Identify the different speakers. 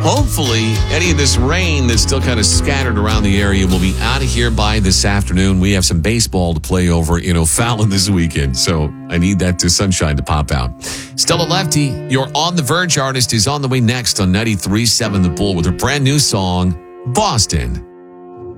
Speaker 1: Hopefully, any of this rain that's still kind of scattered around the area will be out of here by this afternoon. We have some baseball to play over in O'Fallon this weekend, so I need that sunshine to pop out. Stella Lefty, your On the Verge artist, is on the way next on 93.7 The Bull with her brand new song, Boston.